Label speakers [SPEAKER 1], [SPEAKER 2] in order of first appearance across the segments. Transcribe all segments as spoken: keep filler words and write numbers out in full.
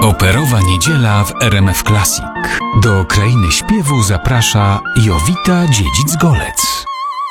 [SPEAKER 1] Operowa niedziela w R M F Classic. Do krainy śpiewu zaprasza Jowita Dziedzic-Golec.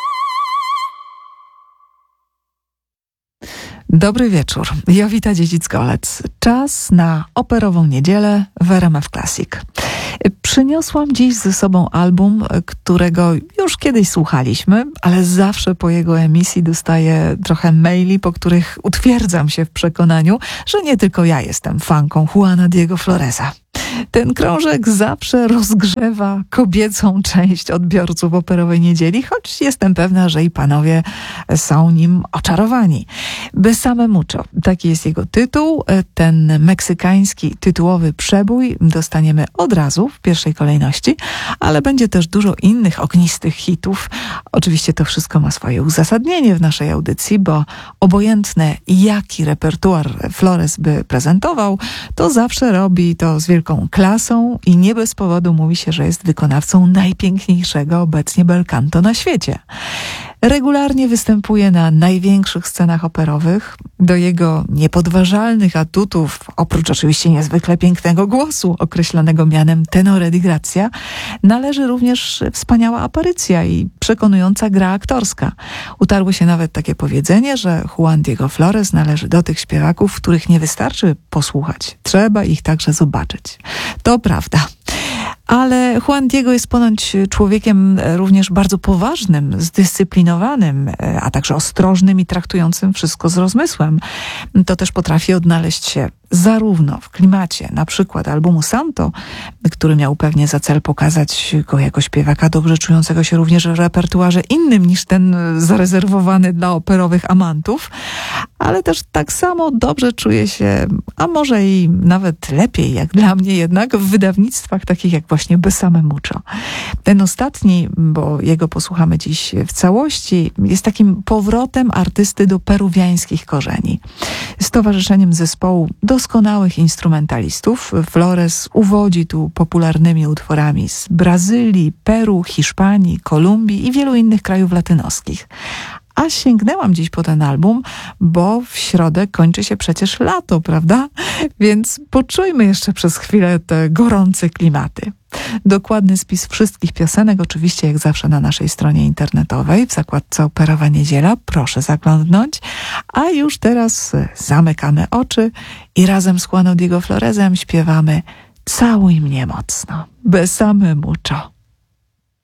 [SPEAKER 2] Dobry wieczór. Jowita Dziedzic-Golec. Czas na operową niedzielę w R M F Classic. Przyniosłam dziś ze sobą album, którego już kiedyś słuchaliśmy, ale zawsze po jego emisji dostaję trochę maili, po których utwierdzam się w przekonaniu, że nie tylko ja jestem fanką Juana Diego Floresa. Ten krążek zawsze rozgrzewa kobiecą część odbiorców operowej niedzieli, choć jestem pewna, że i panowie są nim oczarowani. Besame mucho, taki jest jego tytuł. Ten meksykański tytułowy przebój dostaniemy od razu w pierwszej kolejności, ale będzie też dużo innych ognistych hitów. Oczywiście to wszystko ma swoje uzasadnienie w naszej audycji, bo obojętne jaki repertuar Flores by prezentował, to zawsze robi to z wielką klasą i nie bez powodu mówi się, że jest wykonawcą najpiękniejszego obecnie bel canto na świecie. Regularnie występuje na największych scenach operowych. Do jego niepodważalnych atutów, oprócz oczywiście niezwykle pięknego głosu, określanego mianem tenore di grazia, należy również wspaniała aparycja i przekonująca gra aktorska. Utarło się nawet takie powiedzenie, że Juan Diego Flores należy do tych śpiewaków, których nie wystarczy posłuchać. Trzeba ich także zobaczyć. To prawda. Ale Juan Diego jest ponoć człowiekiem również bardzo poważnym, zdyscyplinowanym, a także ostrożnym i traktującym wszystko z rozmysłem. To też potrafi odnaleźć się zarówno w klimacie, na przykład albumu Santo, który miał pewnie za cel pokazać go jako śpiewaka dobrze czującego się również w repertuarze innym niż ten zarezerwowany dla operowych amantów, ale też tak samo dobrze czuje się, a może i nawet lepiej, jak dla mnie jednak, w wydawnictwach takich jak właśnie Besame mucho. Ten ostatni, bo jego posłuchamy dziś w całości, jest takim powrotem artysty do peruwiańskich korzeni. Z towarzyszeniem zespołu doskonałych instrumentalistów Flores uwodzi tu popularnymi utworami z Brazylii, Peru, Hiszpanii, Kolumbii i wielu innych krajów latynoskich. A sięgnęłam dziś po ten album, bo w środę kończy się przecież lato, prawda? Więc poczujmy jeszcze przez chwilę te gorące klimaty. Dokładny spis wszystkich piosenek oczywiście jak zawsze na naszej stronie internetowej w zakładce Operowa Niedziela. Proszę zaglądnąć. A już teraz zamykamy oczy i razem z Juanem Diego Floresem śpiewamy Całuj mnie mocno. Besame mucho.